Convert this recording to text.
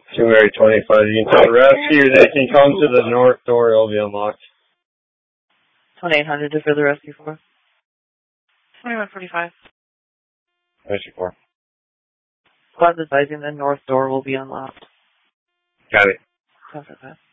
January 25. You can tell the rescue they can come to the north door. It'll be unlocked. 2800 for the rescue force. 2145. Rescue 4. Squad's advising the north door will be unlocked. Got it. Sounds like that.